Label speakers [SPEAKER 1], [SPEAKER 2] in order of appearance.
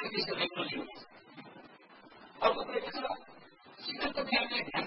[SPEAKER 1] त्यसको लेख्न लिनु अर्को कुरा के छ शिक्षकको ज्ञानलाई